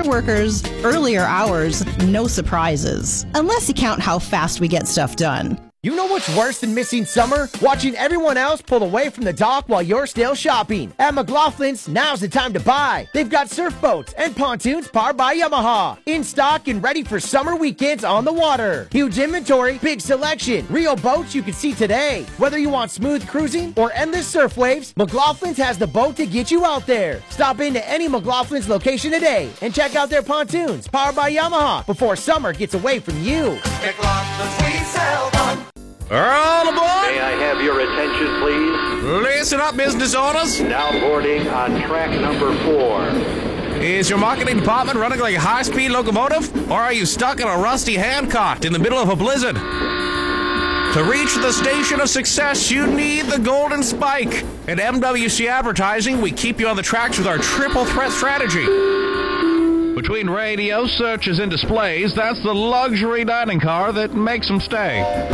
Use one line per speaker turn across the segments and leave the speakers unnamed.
workers, earlier hours, no surprises. Unless you count how fast we get stuff done.
You know what's worse than missing summer? Watching everyone else pull away from the dock while you're still shopping. At McLaughlin's, now's the time to buy. They've got surf boats and pontoons powered by Yamaha. In stock and ready for summer weekends on the water. Huge inventory, big selection, real boats you can see today. Whether you want smooth cruising or endless surf waves, McLaughlin's has the boat to get you out there. Stop into any McLaughlin's location today and check out their pontoons powered by Yamaha before summer gets away from you.
McLaughlin's, we sell one.
All aboard!
May I have your attention, please?
Listen up, business owners.
Now boarding on track number 4.
Is your marketing department running like a high-speed locomotive? Or are you stuck in a rusty handcart in the middle of a blizzard? To reach the station of success, you need the golden spike. At MWC Advertising, we keep you on the tracks with our triple threat strategy. Between radio, searches, and displays, that's the luxury dining car that makes them stay.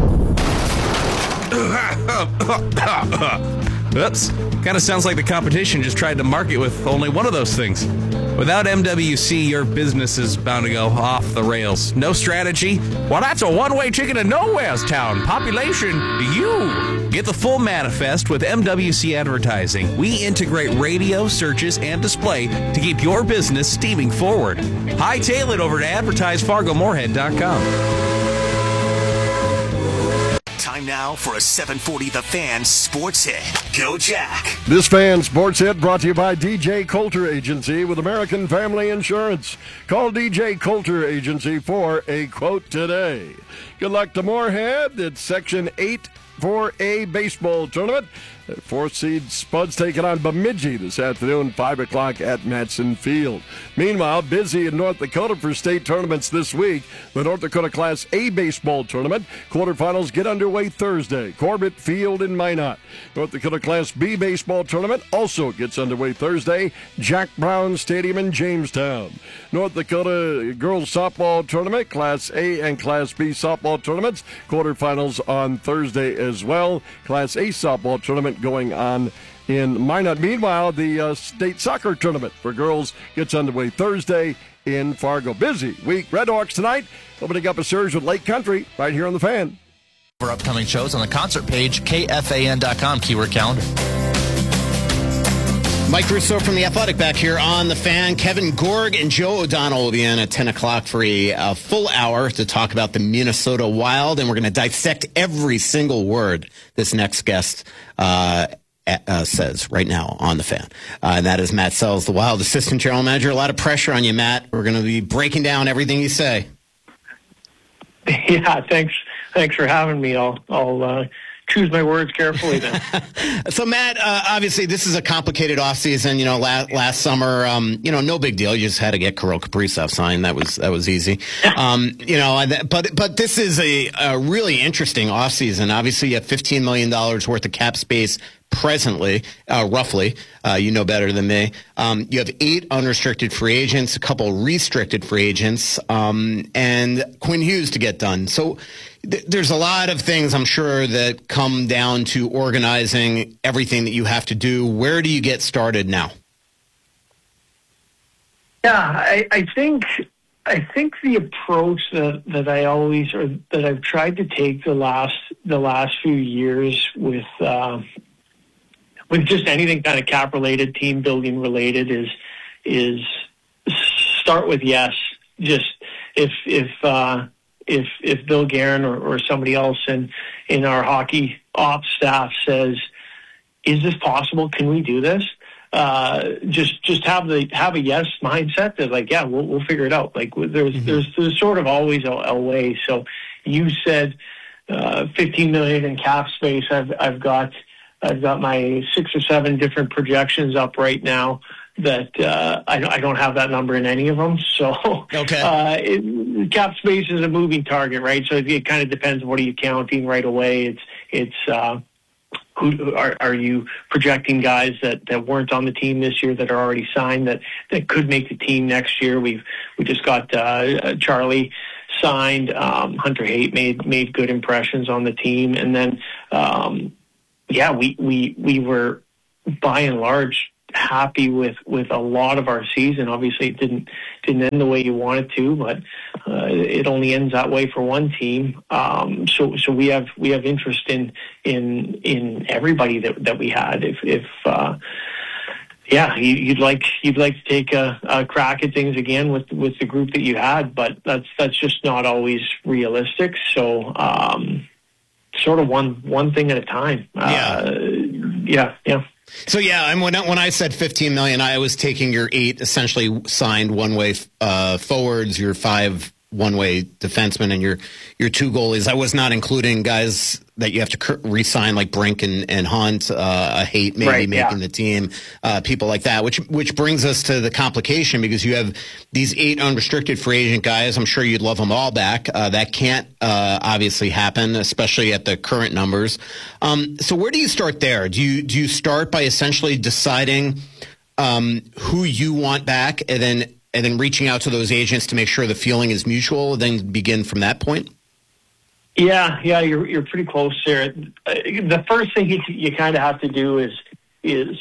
Oops. Kind of sounds like the competition just tried to market with only one of those things. Without MWC, your business is bound to go off the rails. No strategy? Well, that's a one-way ticket to nowhere's town. Population, you. Get the full manifest with MWC Advertising. We integrate radio, searches, and display to keep your business steaming forward. Hightail it over to advertisefargomorehead.com.
Time now for a 740 The Fan Sports Hit. Go Jack.
This Fan Sports Hit brought to you by DJ Coulter Agency with American Family Insurance. Call DJ Coulter Agency for a quote today. Good luck to Moorhead. It's Section 8 4A baseball tournament. Fourth seed Spuds taking on Bemidji this afternoon, 5 o'clock at Matson Field. Meanwhile, busy in North Dakota for state tournaments this week. The North Dakota Class A baseball tournament quarterfinals get underway Thursday. Corbett Field in Minot. North Dakota Class B baseball tournament also gets underway Thursday. Jack Brown Stadium in Jamestown. North Dakota girls softball tournament, Class A and Class B softball tournaments, quarterfinals on Thursday as well. Class A softball tournament going on in Minot. Meanwhile, the state soccer tournament for girls gets underway Thursday in Fargo. Busy week. Redhawks tonight, opening up a surge with Lake Country right here on The Fan.
For upcoming shows on the concert page, KFAN.com, keyword calendar.
Mike Russo from The Athletic back here on The Fan. Kevin Gorg and Joe O'Donnell will be in at 10 o'clock for a full hour to talk about the Minnesota Wild, and we're going to dissect every single word this next guest says right now on The Fan. And that is Matt Sells, the Wild assistant general manager. A lot of pressure on you, Matt. We're going to be breaking down everything you say.
Yeah, thanks for having me. I'll choose my words carefully then.
So, Matt, obviously this is a complicated offseason. You know, last summer, no big deal. You just had to get Kirill Kaprizov signed. That was easy. But this is a really interesting offseason. Obviously, you have $15 million worth of cap space presently, roughly. You know better than me. You have 8 unrestricted free agents, a couple restricted free agents, and Quinn Hughes to get done. So there's a lot of things, I'm sure, that come down to organizing everything that you have to do. Where do you get started now?
Yeah, I think the approach that I always, or that I've tried to take the last few years with just anything kind of cap related, team building related, is start with yes. Just if Bill Guerin or somebody else in our hockey ops staff says, is this possible? Can we do this? Just have a yes mindset that, like, yeah, we'll figure it out. Like there's sort of always a way. So you said $15 million in cap space. I've got my 6 or 7 different projections up right now that I don't have that number in any of them. So
okay.
Cap space is a moving target, right? So it kind of depends. What are you counting right away? It's who are you projecting guys that weren't on the team this year that are already signed that could make the team next year? We just got Charlie signed. Hunter Haight made good impressions on the team, and then we were by and large happy with a lot of our season. Obviously, it didn't end the way you wanted to, but it only ends that way for one team. So we have interest in everybody that we had. If you'd like to take a crack at things again with the group that you had, but that's just not always realistic. So sort of one thing at a time. Yeah.
So and when I said $15 million, I was taking your 8 essentially signed one-way forwards, your 5 one-way defensemen, and your 2 goalies. I was not including guys that you have to re-sign like Brink and Hunt. I hate making the team, people like that. Which brings us to the complication, because you have these 8 unrestricted free agent guys. I'm sure you'd love them all back. That can't obviously happen, especially at the current numbers. So where do you start there? Do you start by essentially deciding who you want back, and then reaching out to those agents to make sure the feeling is mutual, then begin from that point?
Yeah, you're pretty close there. The first thing you kind of have to do is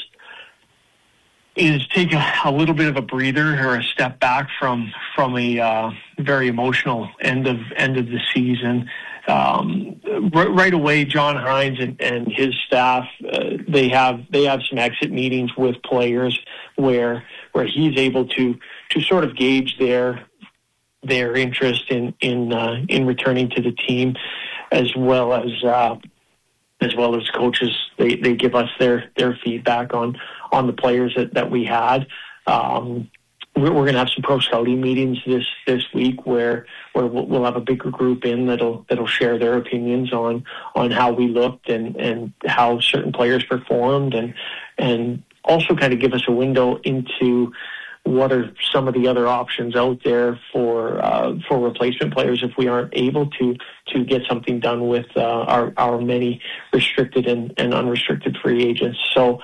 take a little bit of a breather or a step back from a very emotional end of the season. Right away, John Hines and his staff, they have some exit meetings with players where he's able to sort of gauge their interest in returning to the team, as well as coaches. They give us their feedback on the players that we had. We're going to have some pro scouting meetings this week where we'll have a bigger group in that'll share their opinions on how we looked and how certain players performed, and also kind of give us a window into what are some of the other options out there for replacement players if we aren't able to get something done with our many restricted and unrestricted free agents. So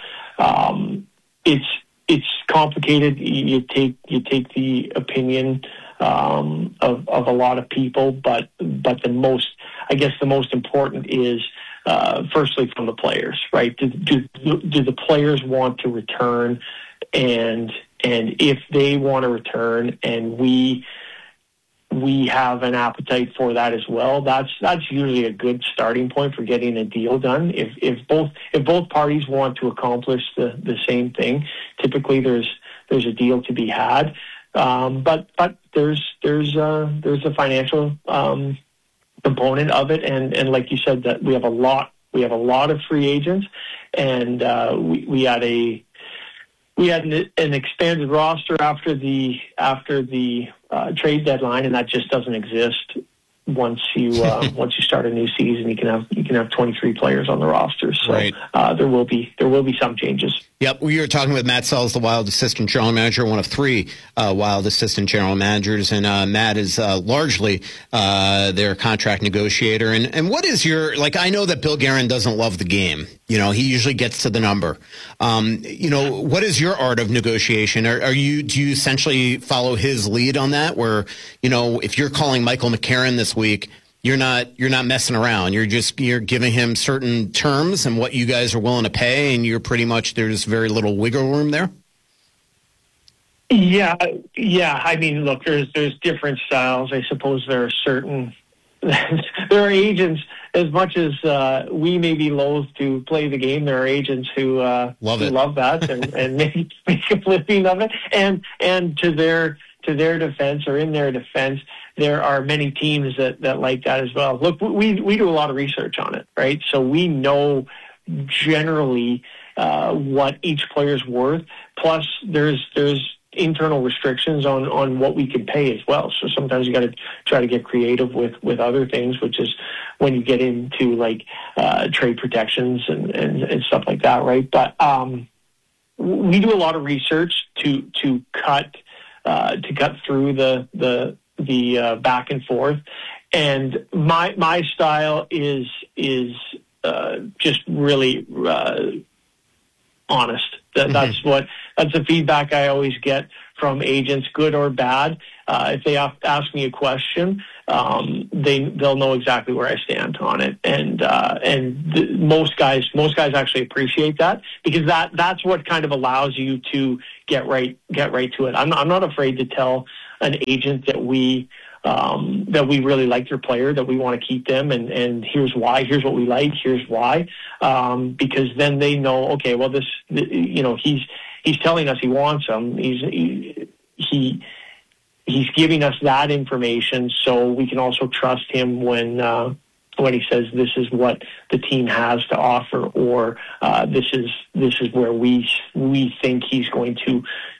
it's complicated. You take the opinion of a lot of people, but the most important is firstly from the players, right? Do the players want to return, and if they want to return and we have an appetite for that as well, that's usually a good starting point for getting a deal done. If both parties want to accomplish the same thing, typically there's a deal to be had. But there's a financial component of it, and like you said, that we have a lot of free agents, and we had an expanded roster after the trade deadline, and that just doesn't exist once you start a new season. You can have 23 players on the roster, so right. There will be some changes.
Yep, we were talking with Matt Sells, the Wild assistant general manager, one of 3 Wild assistant general managers, and Matt is largely their contract negotiator. And what is your, like, I know that Bill Guerin doesn't love the game. You know, he usually gets to the number. What is your art of negotiation? Do you essentially follow his lead on that, where, if you're calling Michael McCarron this week, you're not messing around. You're giving him certain terms and what you guys are willing to pay, and you're pretty much, there's very little wiggle room there?
Yeah. I mean, look, there's different styles. I suppose there are agents, as much as we may be loath to play the game, there are agents who love that and make a living of it. And to their defense, or in their defense, there are many teams that like that as well. Look, we do a lot of research on it, right? So we know generally what each player's worth. Plus, there's internal restrictions on what we can pay as well. So sometimes you got to try to get creative with other things, which is when you get into like trade protections and stuff like that, right? But we do a lot of research to cut through the back and forth, and my style is just really honest. That's the feedback I always get from agents, good or bad. If they ask me a question, they'll know exactly where I stand on it, and most guys actually appreciate that, because that's what kind of allows you to get right to it. I'm not afraid to tell an agent that we really like their player, that we want to keep them, and here's why, here's what we like, here's why, because then they know, okay, well, he's telling us he wants them. He's giving us that information, so we can also trust him when he says this is what the team has to offer, or this is where we think he's going to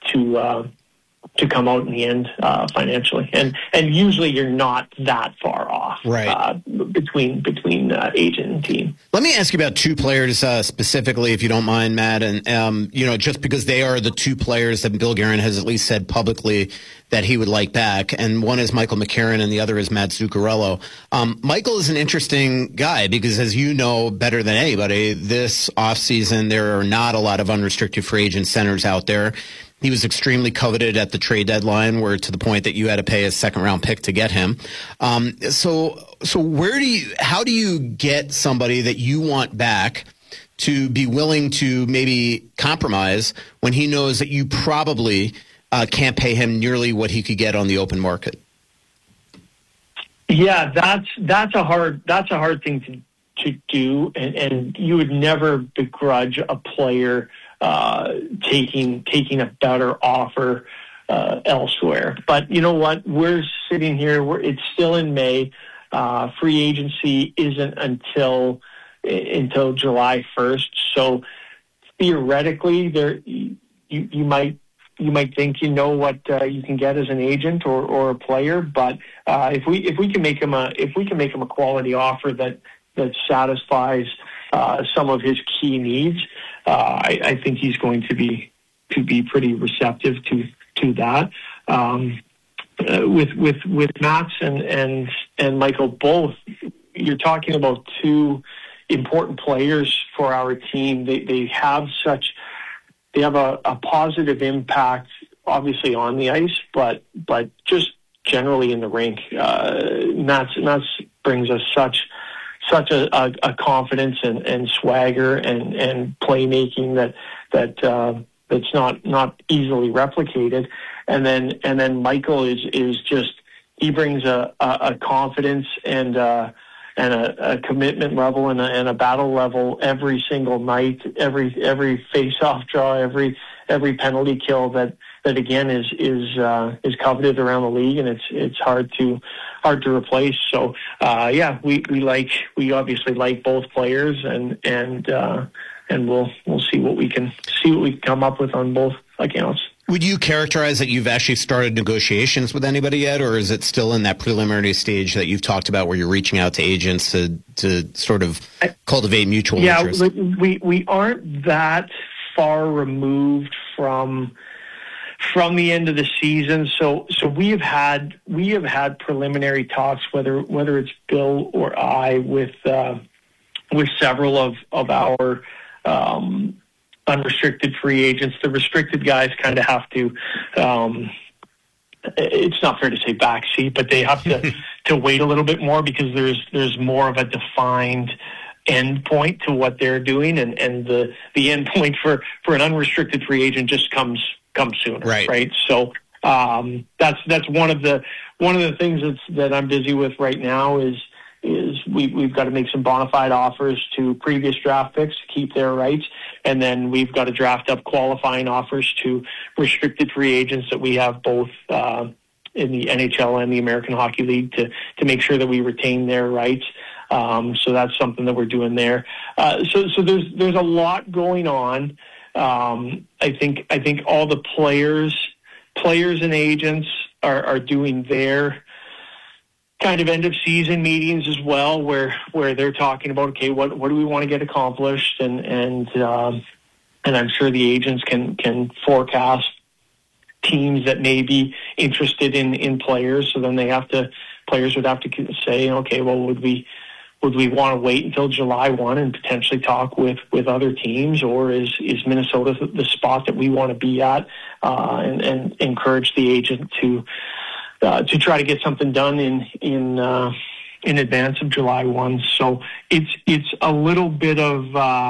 come out in the end financially, and usually you're not that far off,
right,
between agent and team.
Let me ask you about two players specifically, if you don't mind, Matt, and just because they are the two players that Bill Guerin has at least said publicly that he would like back, and one is Michael McCarron and the other is Matt Zuccarello. Michael is an interesting guy because, as you know better than anybody, this offseason there are not a lot of unrestricted free agent centers out there. He was extremely coveted at the trade deadline, where to the point that you had to pay a second-round pick to get him. So how do you get somebody that you want back to be willing to maybe compromise when he knows that you probably can't pay him nearly what he could get on the open market?
Yeah, that's a hard thing to do, and you would never begrudge a player taking a better offer elsewhere. But you know what? We're sitting here. It's still in May. Free agency isn't until July 1st. So theoretically, you might think you know what you can get as an agent or a player. But if we can make him a quality offer that satisfies some of his key needs, I think he's going to be pretty receptive to that. With Mats and Michael both, you're talking about two important players for our team. They have a positive impact, obviously on the ice, but just generally in the rink. Mats brings us such a confidence and swagger and playmaking that's not easily replicated. And then Michael is just, he brings a confidence and a commitment level and a battle level every single night, every face-off draw, every penalty kill that again is coveted around the league, and it's hard to replace. So we obviously like both players, and we'll see what we can come up with on both accounts.
Would you characterize that you've actually started negotiations with anybody yet, or is it still in that preliminary stage that you've talked about where you're reaching out to agents to sort of cultivate mutual interest?
Yeah, we aren't that far removed from the end of the season. So we have had preliminary talks, whether it's Bill or I, with several of our unrestricted free agents. The restricted guys kind of have to, it's not fair to say backseat, but they have to wait a little bit more because there's more of a defined end point to what they're doing, and the end point for an unrestricted free agent just comes sooner, right? So that's one of the things that I'm busy with right now is we've got to make some bona fide offers to previous draft picks to keep their rights, and then we've got to draft up qualifying offers to restricted free agents that we have both in the NHL and the American Hockey League to make sure that we retain their rights. So that's something that we're doing there. So there's a lot going on. I think all the players and agents are doing their kind of end of season meetings as well, where they're talking about, okay, what do we want to get accomplished, and I'm sure the agents can forecast teams that may be interested in players. So then players would have to say, okay, well, would we would we want to wait until July 1 and potentially talk with other teams, or is Minnesota the spot that we want to be at, and encourage the agent to try to get something done in advance of July 1. So it's a little bit of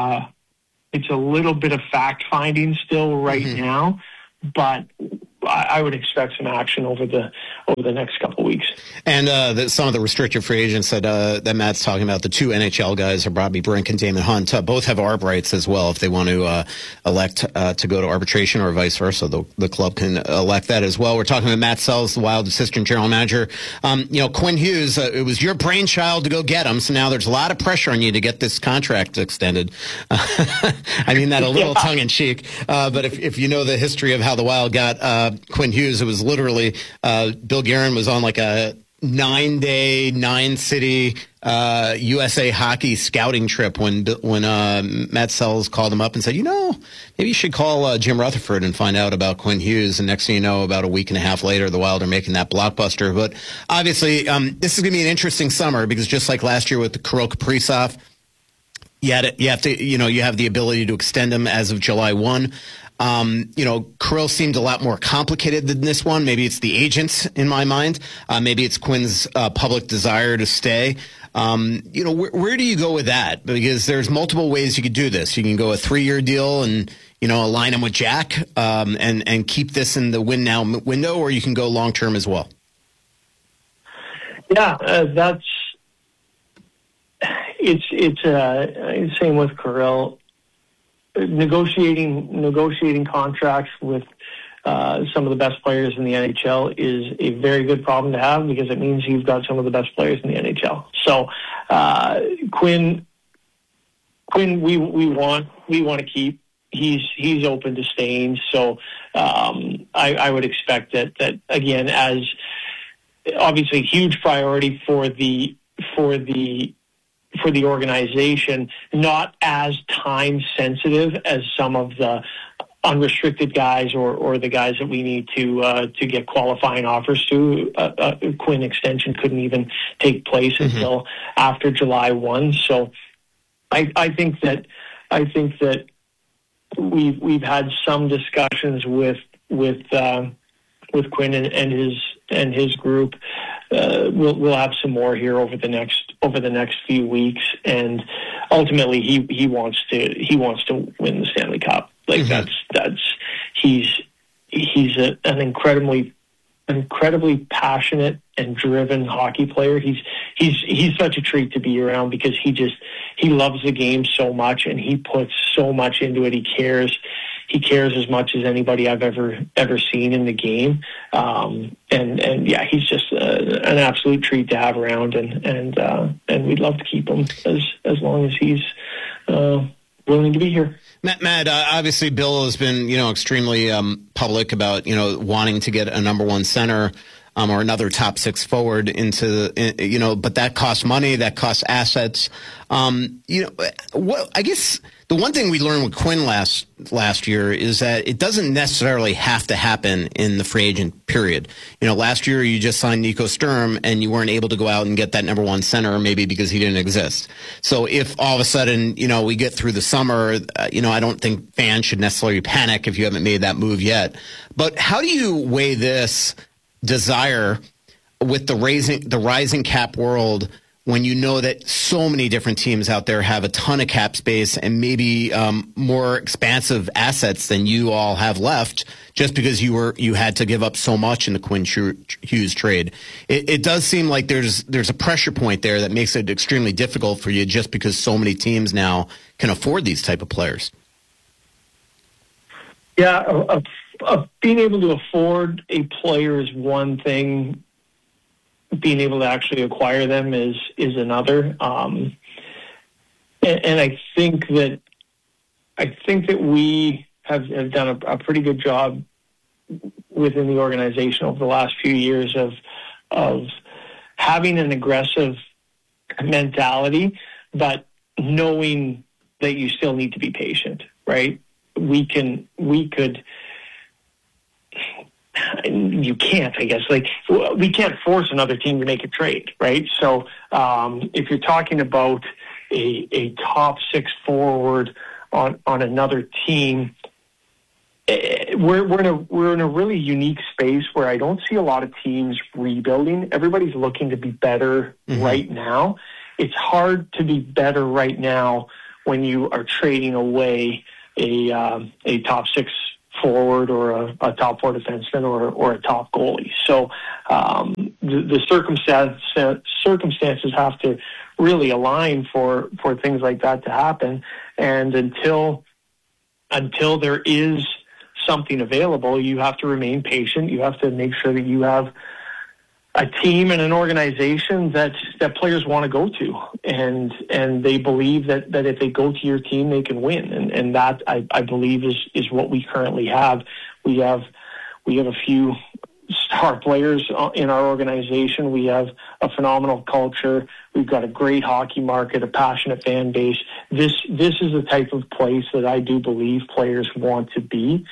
fact finding still right now, but I would expect some action over the next couple of weeks.
And some of the restricted free agents that Matt's talking about, the two NHL guys are Bobby Brink and Damon Hunt. Both have ARB rights as well if they want to elect to go to arbitration or vice versa. The club can elect that as well. We're talking with Matt Sells, the Wild assistant general manager. Quinn Hughes, it was your brainchild to go get him, so now there's a lot of pressure on you to get this contract extended. I mean that a little tongue-in-cheek, but if you know the history of how the Wild got Quinn Hughes, it was literally Bill Guerin was on like a 9-day, 9-city USA hockey scouting trip when Matt Sells called him up and said, maybe you should call Jim Rutherford and find out about Quinn Hughes. And next thing you know, about a week and a half later, the Wild are making that blockbuster. But obviously, this is going to be an interesting summer because just like last year with the Kirill Kaprizov, you have the ability to extend him as of July 1. Kirill seemed a lot more complicated than this one. Maybe it's the agents in my mind. Maybe it's Quinn's public desire to stay. Where do you go with that? Because there's multiple ways you could do this. You can go a 3-year deal and, align him with Jack, and keep this in the win now window, or you can go long term as well.
Yeah, it's same with Kirill. Negotiating contracts with some of the best players in the NHL is a very good problem to have because it means you've got some of the best players in the NHL. So Quinn, we want to keep. He's open to staying. So I would expect that again, as obviously a huge priority for the organization, not as time sensitive as some of the unrestricted guys or the guys that we need to get qualifying offers to. A Quinn extension couldn't even take place until after July 1. So I think that we've had some discussions with Quinn and his group. We'll have some more here over the next few weeks, and ultimately he wants to win the Stanley Cup. Like he's an incredibly passionate and driven hockey player. He's such a treat to be around because he loves the game so much and he puts so much into it. He cares as much as anybody I've ever seen in the game. And yeah, he's just an absolute treat to have around, and we'd love to keep him as long as he's willing to be here.
Matt, obviously Bill has been, extremely public about, wanting to get a number one center or another top six forward but that costs money, that costs assets. I guess the one thing we learned with Quinn last year is that it doesn't necessarily have to happen in the free agent period. Last year you just signed Nico Sturm and you weren't able to go out and get that number one center, maybe because he didn't exist. So if all of a sudden, we get through the summer, I don't think fans should necessarily panic if you haven't made that move yet. But how do you weigh this desire with the rising cap world when you know that so many different teams out there have a ton of cap space and maybe more expansive assets than you all have left just because you had to give up so much in the Quinn Hughes trade? It does seem like there's a pressure point there that makes it extremely difficult for you just because so many teams now can afford these type of players.
Yeah, being able to afford a player is one thing. Being able to actually acquire them is another. And I think that we have done a pretty good job within the organization over the last few years of having an aggressive mentality, but knowing that you still need to be patient, right? We could you can't, I guess. Like, we can't force another team to make a trade, right? So if you're talking about a top 6 forward on another team, we're in a really unique space where I don't see a lot of teams rebuilding. Everybody's looking to be better right now. It's hard to be better right now when you are trading away a top 6 forward or a top 4 defenseman or a top goalie. So the circumstances have to really align for things like that to happen. And until there is something available, you have to remain patient. You have to make sure that you have a team and an organization that players want to go to, and they believe that if they go to your team, they can win. And that I believe is what we currently have. We have a few star players in our organization. We have a phenomenal culture. We've got a great hockey market, a passionate fan base. This is the type of place that I do believe players want to be.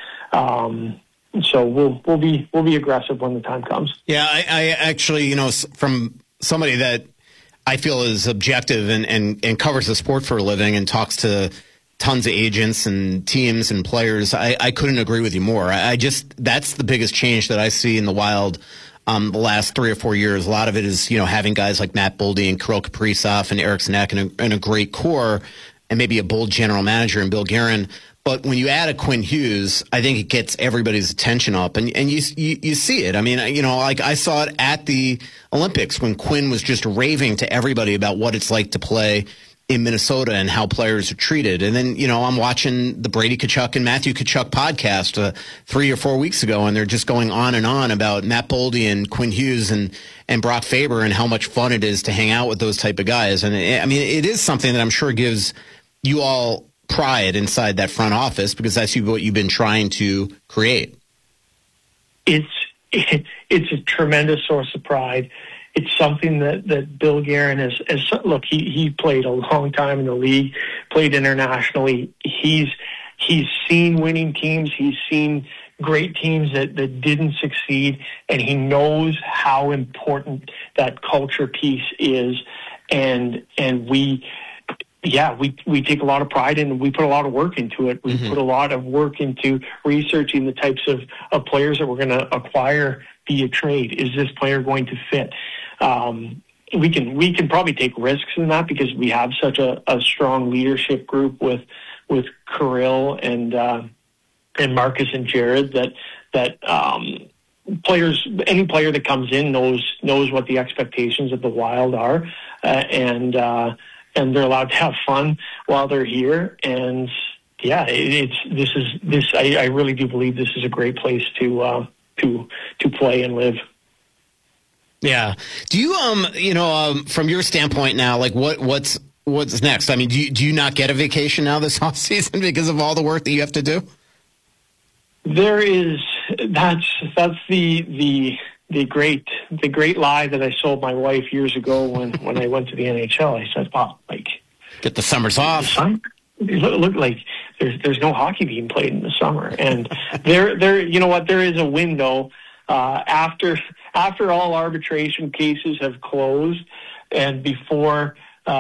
So we'll be aggressive when the time comes.
Yeah, I actually, from somebody that I feel is objective and covers the sport for a living and talks to tons of agents and teams and players, I couldn't agree with you more. That's the biggest change that I see in the Wild the last 3 or 4 years. A lot of it is, having guys like Matt Boldy and Kirill Kaprizov and Eric Sinek and a great core, and maybe a bold general manager in Bill Guerin. But when you add a Quinn Hughes, I think it gets everybody's attention up, and you see it. I mean, like I saw it at the Olympics when Quinn was just raving to everybody about what it's like to play in Minnesota and how players are treated. And then, I'm watching the Brady Tkachuk and Matthew Tkachuk podcast 3 or 4 weeks ago, and they're just going on and on about Matt Boldy and Quinn Hughes and Brock Faber and how much fun it is to hang out with those type of guys. And it is something that I'm sure gives you all pride inside that front office, because that's what you've been trying to create.
It's a tremendous source of pride. It's something that Bill Guerin has look, he played a long time in the league, played internationally. He's seen winning teams. He's seen great teams that didn't succeed, and he knows how important that culture piece is. And we take a lot of pride in it. We put a lot of work into it. We put a lot of work into researching the types of players that we're going to acquire via trade. Is this player going to fit? We can probably take risks in that because we have such a strong leadership group with Kirill and Marcus and Jared that players, any player that comes in knows what the expectations of the Wild are, and they're allowed to have fun while they're here. And yeah, I really do believe this is a great place to play and live.
Yeah. Do you from your standpoint now, like what's next? I mean, do you not get a vacation now this off season because of all the work that you have to do?
There is that's the great lie that I sold my wife years ago when I went to the NHL. I said, "Wow, like
get the summers off."
Look like there's no hockey being played in the summer, and there you know what, there is a window after all arbitration cases have closed and before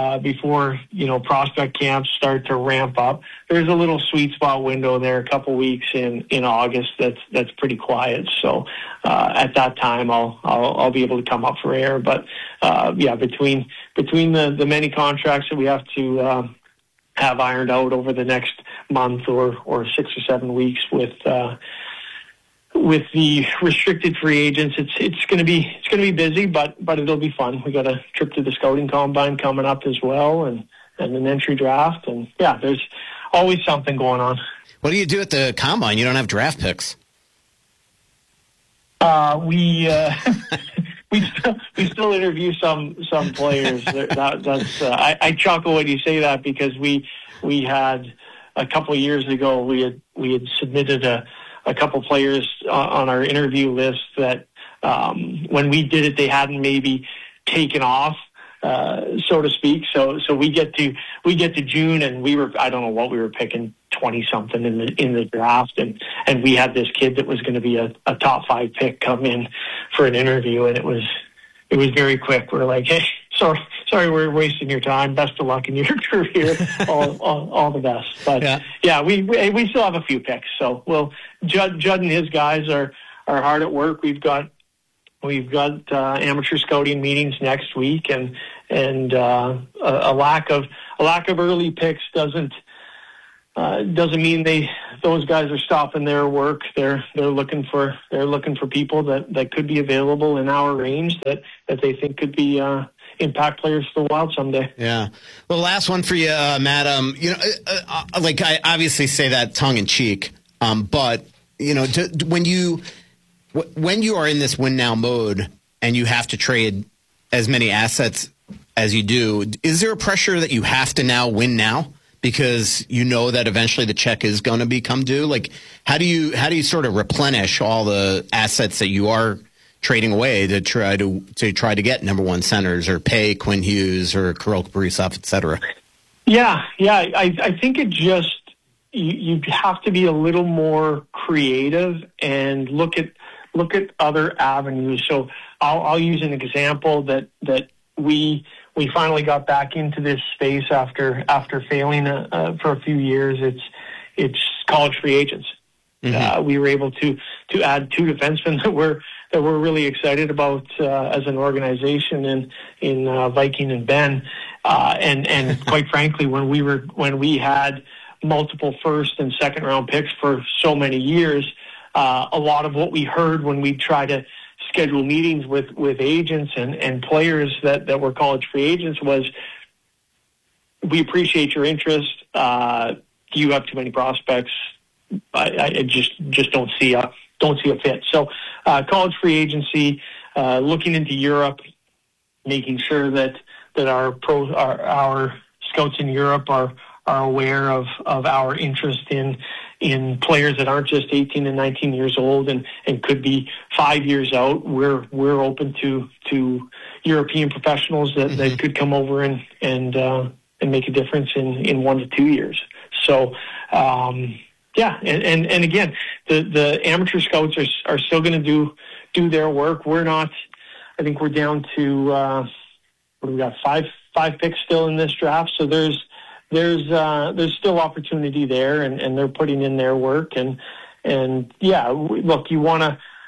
prospect camps start to ramp up. There's a little sweet spot window there, a couple weeks in August that's pretty quiet. So at that time I'll be able to come up for air. But between the many contracts that we have to have ironed out over the next month or 6 or 7 weeks with the restricted free agents, it's going to be busy, but it'll be fun. We got a trip to the scouting combine coming up as well, and an entry draft, and yeah, there's always something going on.
What do you do at the combine? You don't have draft picks.
We still interview some players. I chuckle when you say that because we had a couple of years ago we had submitted a couple players on our interview list that when we did it, they hadn't maybe taken off, so to speak. So we get to June, and I don't know what we were picking, 20-something in the draft, and we had this kid that was going to be a top 5 pick come in for an interview, and it was very quick. We're like, hey, sorry, we're wasting your time. Best of luck in your career. all the best. But we still have a few picks. So Judd and his guys are hard at work. We've got amateur scouting meetings next week, and a lack of early picks doesn't mean those guys are stopping their work. They're looking for people that could be available in our range that they think could be impact players for the Wild someday.
Yeah. Well, last one for you, Matt. Like I obviously say that tongue in cheek, but when you are in this win now mode and you have to trade as many assets as you do, is there a pressure that you have to now win now because you know that eventually the check is going to become due? Like, how do you sort of replenish all the assets that you are trading away to try to get number one centers or pay Quinn Hughes or Kirill Kaprizov, et cetera?
Yeah. I think it just you have to be a little more creative and look at other avenues. So I'll use an example that we finally got back into this space after failing for a few years. It's college free agents. Mm-hmm. We were able to add 2 defensemen that we're really excited about as an organization in Viking and Ben. And quite frankly, when we had multiple first and second round picks for so many years, a lot of what we heard when we tried to schedule meetings with agents and players that were college free agents was, we appreciate your interest. You have too many prospects. I just don't see a fit. So college free agency, looking into Europe, making sure that our scouts in Europe are aware of our interest in players that aren't just 18 and 19 years old and could be 5 years out. We're open to European professionals that could come over and make a difference in 1 to 2 years. So, and again, the amateur scouts are still going to do their work. We're not. I think we're down to we got five picks still in this draft. So there's still opportunity there, and they're putting in their work. And look, you want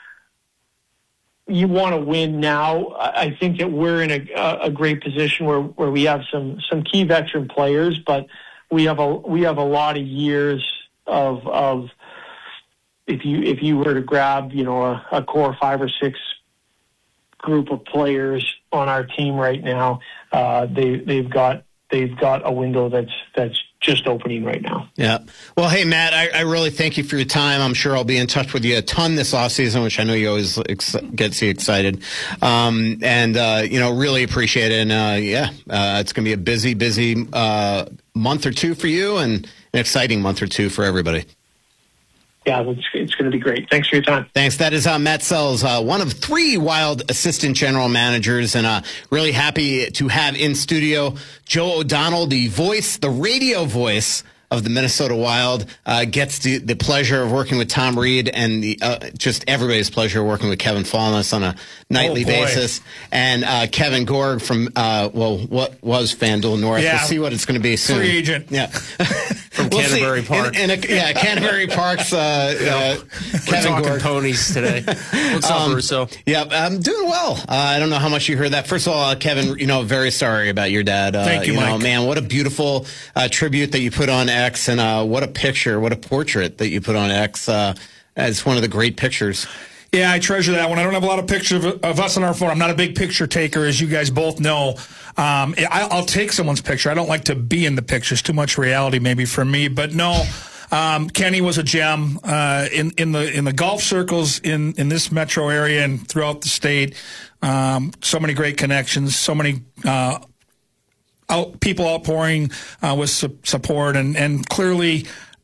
to win now. I think that we're in a great position where we have some key veteran players, but we have a lot of years of if you were to grab a core 5 or 6 group of players on our team right now, they've got a window that's just opening right now.
Yeah. Well, hey, Matt, I really thank you for your time. I'm sure I'll be in touch with you a ton this offseason, which I know you always gets you excited. Really appreciate it. And it's going to be a busy month or two for you and an exciting month or two for everybody.
Yeah, it's going to be great. Thanks for your time.
Thanks. That is Matt Sells, one of 3 Wild assistant general managers, and really happy to have in studio Joe O'Donnell, the radio voice of the Minnesota Wild, gets the pleasure of working with Tom Reed and just everybody's pleasure of working with Kevin Fallness on a nightly basis. And Kevin Gorg from, what was FanDuel North.
Yeah.
We'll see what it's going to be soon.
Free agent.
Yeah.
From Canterbury Park.
Canterbury Park's
We're
Kevin
talking
Gorg.
ponies today. What's up, Russo?
Yeah, I'm doing well. I don't know how much you heard that. First of all, Kevin, very sorry about your dad.
Thank you, Mike.
Man, what a beautiful tribute that you put on X, and what a portrait that you put on X. It's one of the great pictures.
Yeah, I treasure that one. I don't have a lot of pictures of us on our phone. I'm not a big picture taker, as you guys both know. I'll take someone's picture. I don't like to be in the pictures. Too much reality maybe for me. But no, Kenny was a gem in the golf circles in this metro area and throughout the state. So many great connections. So many people outpouring with support, and clearly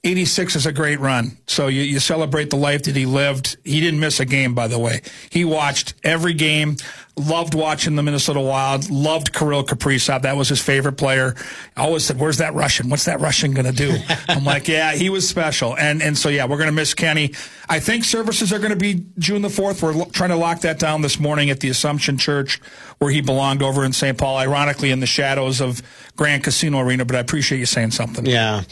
86 is a great run. So you celebrate the life that he lived. He didn't miss a game, by the way. He watched every game, loved watching the Minnesota Wild, loved Kirill Kaprizov. That was his favorite player. I always said, where's that Russian? What's that Russian going to do? I'm like, yeah, he was special. And so, yeah, we're going to miss Kenny. I think services are going to be June the 4th. We're trying to lock that down this morning at the Assumption Church where he belonged over in St. Paul, ironically in the shadows of Grand Casino Arena. But I appreciate you saying something.
Yeah.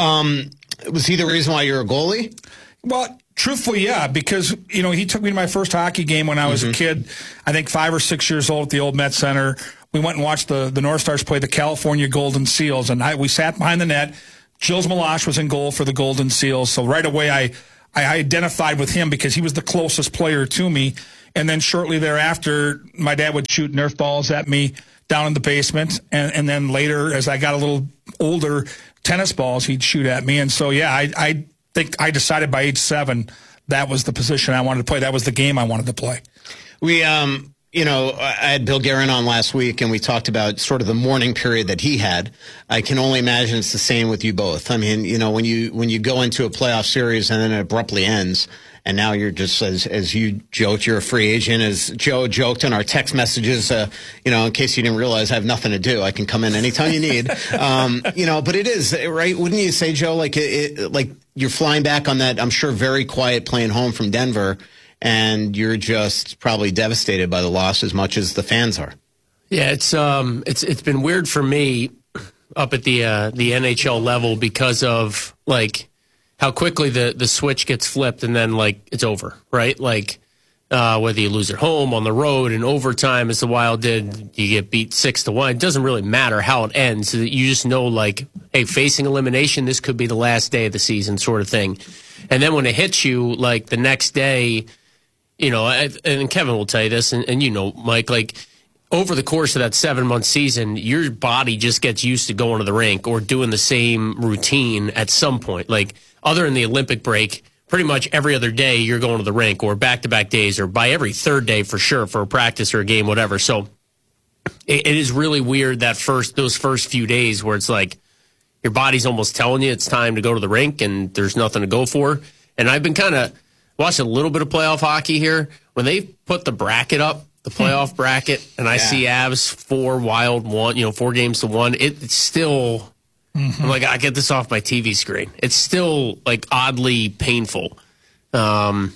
Was he the reason why you're a goalie?
Well, truthfully, yeah, because, he took me to my first hockey game when I was a kid, I think 5 or 6 years old at the old Met Center. We went and watched the North Stars play the California Golden Seals, and we sat behind the net. Gilles Meloche was in goal for the Golden Seals, so right away I identified with him because he was the closest player to me. And then shortly thereafter, my dad would shoot Nerf balls at me down in the basement, and then later, as I got a little older, tennis balls he'd shoot at me. And so, yeah, I think I decided by age 7 that was the position I wanted to play. That was the game I wanted to play.
We, I had Bill Guerin on last week, and we talked about sort of the mourning period that he had. I can only imagine it's the same with you both. I mean, when you go into a playoff series and then it abruptly ends, and now you're just, as you joked, you're a free agent. As Joe joked in our text messages, in case you didn't realize, I have nothing to do. I can come in anytime you need. But it is, right? Wouldn't you say, Joe, like you're flying back on that, I'm sure, very quiet plane home from Denver, and you're just probably devastated by the loss as much as the fans are.
Yeah, it's been weird for me up at the NHL level because of, how quickly the switch gets flipped and then, it's over, right? Whether you lose at home, on the road, in overtime, as the Wild did, you get beat 6-1. It doesn't really matter how it ends. You just know, hey, facing elimination, this could be the last day of the season sort of thing. And then when it hits you, the next day, and Kevin will tell you this, and Mike, over the course of that 7-month season, your body just gets used to going to the rink or doing the same routine at some point. Other than the Olympic break, pretty much every other day you're going to the rink, or back-to-back days, or by every third day for sure, for a practice or a game, whatever. So it is really weird those first few days where it's your body's almost telling you it's time to go to the rink and there's nothing to go for. And I've been kind of watching a little bit of playoff hockey here. When they put the bracket up, the playoff bracket, and I see Avs 4, Wild 1, 4 games to 1, it's still... I'm I get this off my TV screen. It's still, oddly painful. I don't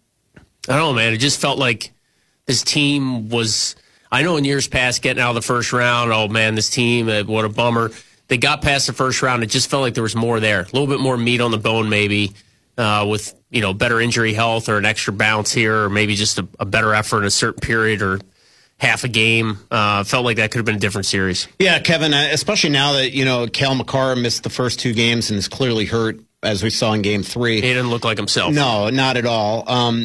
know, man. It just felt like this team was... I know in years past, getting out of the first round, oh, man, this team, what a bummer. They got past the first round. It just felt like there was more there. A little bit more meat on the bone, maybe, with, better injury health or an extra bounce here, or maybe just a better effort in a certain period or half a game. Felt like that could have been a different series.
Yeah, Kevin, especially now that, Cale Makar missed the first 2 games and is clearly hurt, as we saw in Game 3.
He didn't look like himself.
No, not at all.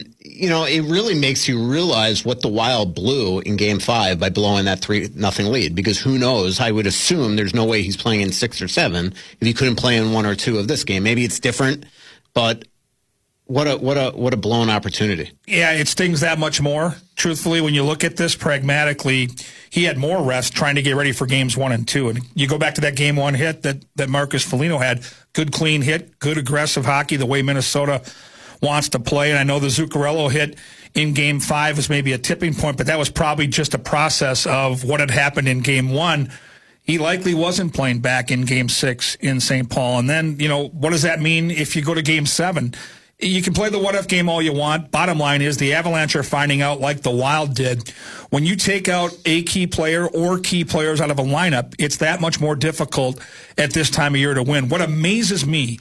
It really makes you realize what the Wild blew in Game 5 by blowing that 3-0 lead, because who knows? I would assume there's no way he's playing in 6 or 7 if he couldn't play in 1 or 2 of this game. Maybe it's different, but... What a blown opportunity.
Yeah, it stings that much more. Truthfully, when you look at this pragmatically, he had more rest trying to get ready for games 1 and 2. And you go back to that Game 1 hit that Marcus Foligno had. Good, clean hit, good aggressive hockey, the way Minnesota wants to play. And I know the Zuccarello hit in Game 5 was maybe a tipping point, but that was probably just a process of what had happened in Game 1. He likely wasn't playing back in Game 6 in St. Paul. And then, what does that mean if you go to Game 7? You can play the what-if game all you want. Bottom line is the Avalanche are finding out, like the Wild did, when you take out a key player or key players out of a lineup, it's that much more difficult at this time of year to win. What amazes me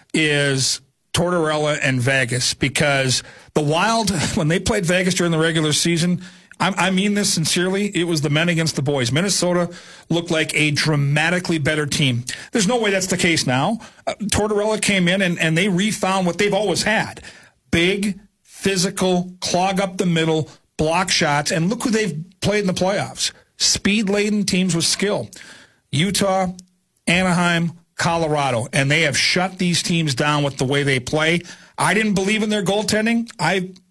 is Tortorella and Vegas, because the Wild, when they played Vegas during the regular season, I mean this sincerely, it was the men against the boys. Minnesota looked like a dramatically better team. There's no way that's the case now. Tortorella came in and they refound what they've always had. Big, physical, clog up the middle, block shots, and look who they've played in the playoffs. Speed-laden teams with skill. Utah, Anaheim, Colorado, and they have shut these teams down with the way they play. I didn't believe in their goaltending. I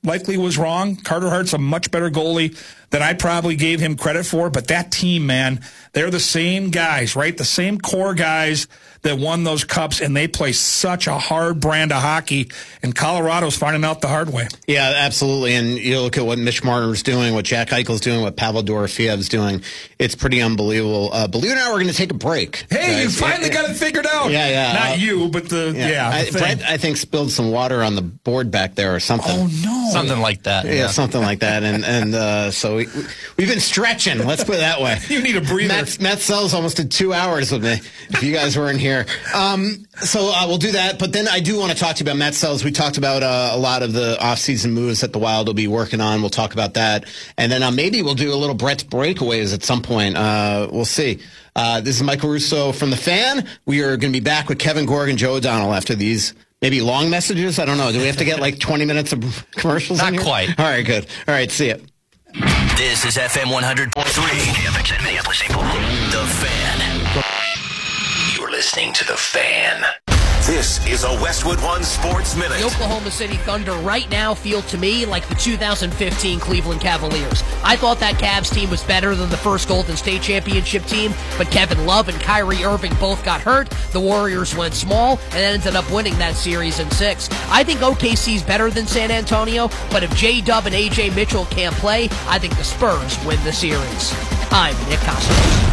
likely was wrong. Carter Hart's a much better goalie than I probably gave him credit for. But that team, man, they're the same guys, right? The same core guys that won those cups, and they play such a hard brand of hockey, and Colorado's finding out the hard way.
Yeah, absolutely. And you look at what Mitch Marner's doing, what Jack Eichel's doing, what Pavel Dorofiev's doing. It's pretty unbelievable. Believe it or not, we're going to take a break.
Hey, you finally got it figured out.
Yeah.
Not you, but the
Brett, I think, spilled some water on the board back there or something.
Oh, no.
Something like that.
Yeah, something like that. And so we've been stretching. Let's put it that way.
You need a breather.
Matt Sells almost did 2 hours with me, if you guys weren't here. So we'll do that. But then I do want to talk to you about Matt Sells. We talked about a lot of the offseason moves that the Wild will be working on. We'll talk about that. And then maybe we'll do a little Brett's breakaways at some point. We'll see. This is Michael Russo from The Fan. We are going to be back with Kevin Gorg and Joe O'Donnell after these maybe long messages. I don't know. Do we have to get like 20 minutes of commercials?
Not quite.
All right, good. All right, see ya.
This is FM 100.3. KFXN Minneapolis, St. Paul. The Fan. You're listening to The Fan. This is a Westwood One Sports Minute.
The Oklahoma City Thunder right now feel to me like the 2015 Cleveland Cavaliers. I thought that Cavs team was better than the first Golden State Championship team, but Kevin Love and Kyrie Irving both got hurt. The Warriors went small and ended up winning that series in 6. I think OKC's better than San Antonio, but if J-Dub and AJ Mitchell can't play, I think the Spurs win the series. I'm Nick Kostos.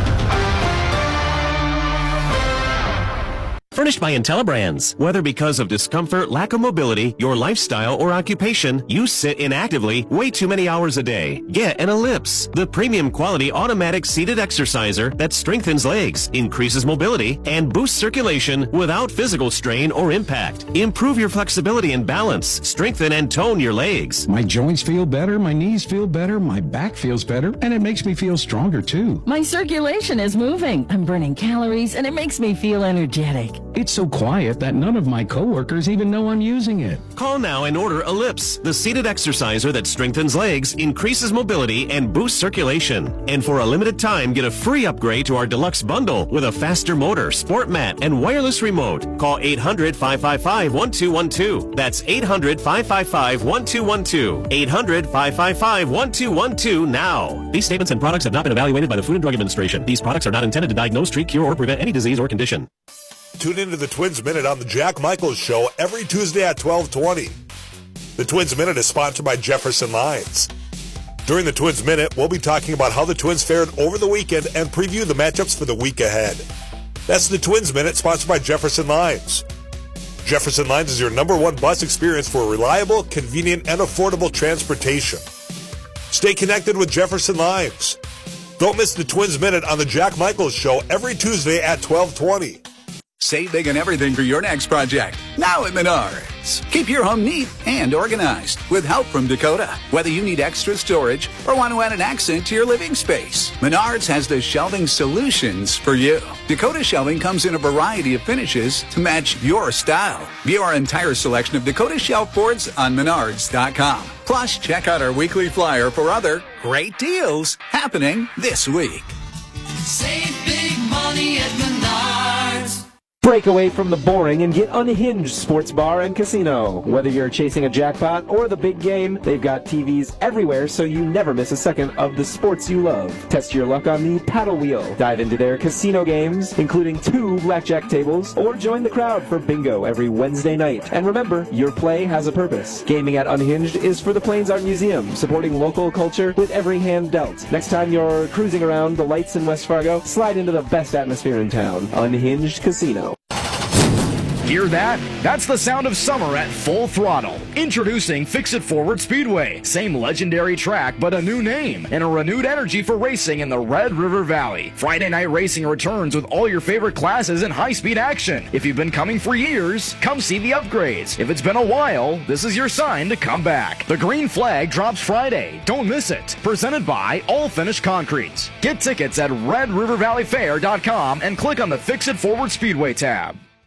Furnished by IntelliBrands. Whether because of discomfort, lack of mobility, your lifestyle, or occupation, you sit inactively way too many hours a day. Get an Ellipse, the premium quality automatic seated exerciser that strengthens legs, increases mobility, and boosts circulation without physical strain or impact. Improve your flexibility and balance, strengthen and tone your legs.
My joints feel better, my knees feel better, my back feels better, and it makes me feel stronger too.
My circulation is moving. I'm burning calories, and it makes me feel energetic.
It's so quiet that none of my coworkers even know I'm using it.
Call now and order Ellipse, the seated exerciser that strengthens legs, increases mobility, and boosts circulation. And for a limited time, get a free upgrade to our deluxe bundle with a faster motor, sport mat, and wireless remote. Call 800-555-1212. That's 800-555-1212. 800-555-1212 now. These statements and products have not been evaluated by the Food and Drug Administration. These products are not intended to diagnose, treat, cure, or prevent any disease or condition.
Tune into the Twins Minute on the Jack Michaels Show every Tuesday at 12:20. The Twins Minute is sponsored by Jefferson Lines. During the Twins Minute, we'll be talking about how the Twins fared over the weekend and preview the matchups for the week ahead. That's the Twins Minute, sponsored by Jefferson Lines. Jefferson Lines is your #1 bus experience for reliable, convenient, and affordable transportation. Stay connected with Jefferson Lines. Don't miss the Twins Minute on the Jack Michaels Show every Tuesday at 12:20.
Save big on everything for your next project. Now at Menards. Keep your home neat and organized with help from Dakota. Whether you need extra storage or want to add an accent to your living space, Menards has the shelving solutions for you. Dakota shelving comes in a variety of finishes to match your style. View our entire selection of Dakota shelf boards on Menards.com. Plus, check out our weekly flyer for other great deals happening this week.
Save big money at Menards.
Break away from the boring and get unhinged sports bar and casino. Whether you're chasing a jackpot or the big game, they've got TVs everywhere so you never miss a second of the sports you love. Test your luck on the paddle wheel. Dive into their casino games, including 2 blackjack tables, or join the crowd for bingo every Wednesday night. And remember, your play has a purpose. Gaming at Unhinged is for the Plains Art Museum, supporting local culture with every hand dealt. Next time you're cruising around the lights in West Fargo, slide into the best atmosphere in town. Unhinged Casino.
Hear that? That's the sound of summer at full throttle. Introducing Fix-It Forward Speedway. Same legendary track, but a new name and a renewed energy for racing in the Red River Valley. Friday night racing returns with all your favorite classes and high-speed action. If you've been coming for years, come see the upgrades. If it's been a while, this is your sign to come back. The green flag drops Friday. Don't miss it. Presented by All Finish Concrete. Get tickets at RedRiverValleyFair.com and click on the Fix-It Forward Speedway tab.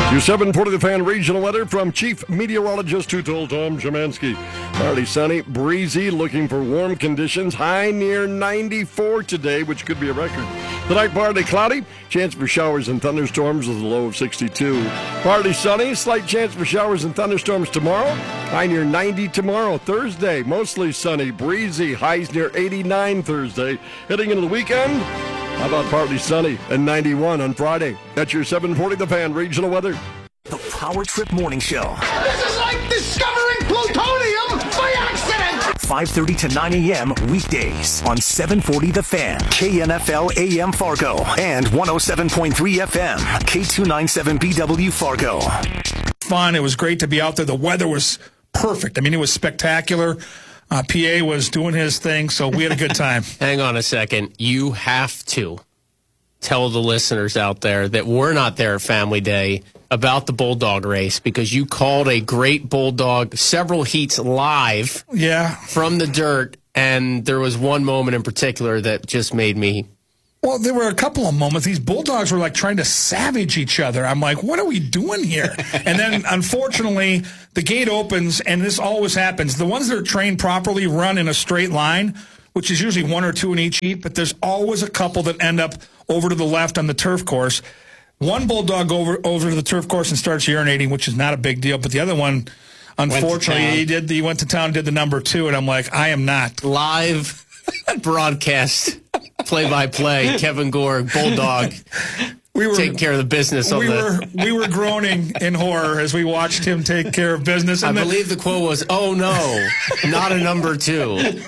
Your 740 The Fan regional weather from Chief Meteorologist who told Tom Szymanski. Partly sunny, breezy, looking for warm conditions. High near 94 today, which could be a record. Tonight, partly cloudy. Chance for showers and thunderstorms with a low of 62. Partly sunny. Slight chance for showers and thunderstorms tomorrow. High near 90 tomorrow. Thursday, mostly sunny, breezy. Highs near 89 Thursday. Heading into the weekend, how about partly sunny and 91 on Friday? That's your 740 The Fan regional weather.
The Power Trip Morning Show.
This is like discovering plutonium by accident!
5:30 to 9 a.m. weekdays on 740 The Fan, KNFL AM Fargo, and 107.3 FM, K297BW Fargo.
Fun. It was great to be out there. The weather was perfect. I mean, it was spectacular. PA was doing his thing, so we had a good time.
Hang on a second. You have to tell the listeners out there that we're not there at Family Day about the Bulldog race because you called a great Bulldog several heats live from the dirt, and there was one moment in particular that just made me...
Well, there were a couple of moments. These Bulldogs were like trying to savage each other. I'm like, what are we doing here? And then, unfortunately, the gate opens, and this always happens. The ones that are trained properly run in a straight line, which is usually one or two in each heat, but there's always a couple that end up over to the left on the turf course. One Bulldog over to the turf course and starts urinating, which is not a big deal, but the other one, unfortunately, he went to town, did the number 2, and I'm like, I am not.
Live broadcast, play-by-play, Kevin Gore, Bulldog, taking care of the business.
We were groaning in horror as we watched him take care of business.
And I believe the quote was, "Oh no, not a number 2."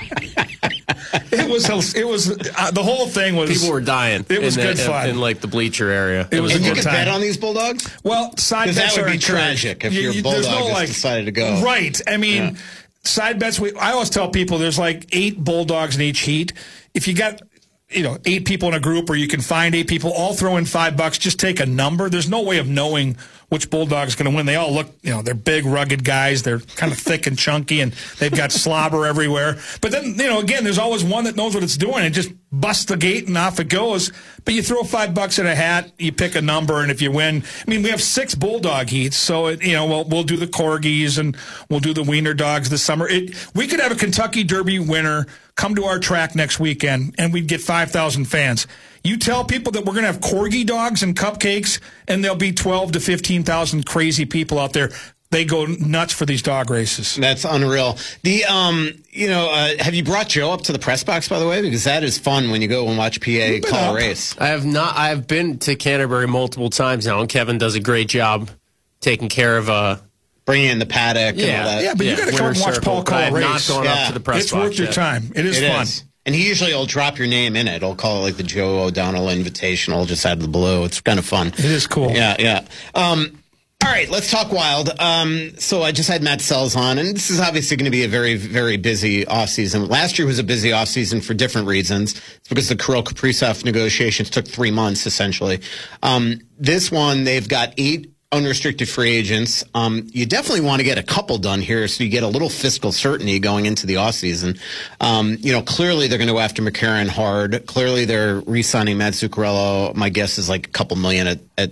It was the whole thing was.
People were dying.
It was good fun
in like the bleacher area.
It was a good time.
Bet on these Bulldogs?
Well, side bets
that would
are
be tragic if your Bulldog just decided to go.
Right. I mean, side bets. I always tell people there's like 8 Bulldogs in each heat. If you got 8 people in a group, or you can find 8 people, all throw in $5. Just take a number. There's no way of knowing which Bulldog's going to win. They all look, they're big, rugged guys. They're kind of thick and chunky, and they've got slobber everywhere. But then, again, there's always one that knows what it's doing and just busts the gate and off it goes. But you throw $5 in a hat, you pick a number, and if you win, I mean, we have 6 Bulldog heats, so we'll do the Corgis and we'll do the Wiener Dogs this summer. We could have a Kentucky Derby winner come to our track next weekend, and we'd get 5,000 fans. You tell people that we're going to have Corgi dogs and cupcakes, and there'll be 12 to 15,000 crazy people out there. They go nuts for these dog races.
That's unreal. The have you brought Joe up to the press box, by the way? Because that is fun when you go and watch PA call a race.
I have not. I've been to Canterbury multiple times now, and Kevin does a great job taking care of
bringing in the paddock and all that.
Yeah, but you got to come and watch Paul call a race.
Not going up to the press
box.
It's
worth your time. It is fun.
And he usually will drop your name in it. He'll call it like the Joe O'Donnell Invitational just out of the blue. It's kind of fun.
It is cool.
Yeah. All right, let's talk Wild. So I just had Matt Sells on, and this is obviously going to be a very, very busy offseason. Last year was a busy offseason for different reasons. It's because the Kirill Kaprizov negotiations took 3 months, essentially. This one, they've got 8 unrestricted free agents. You definitely want to get a couple done here so you get a little fiscal certainty going into the offseason. Clearly they're going to go after McCarron hard. Clearly they're re-signing Matt Zuccarello. My guess is like a couple million at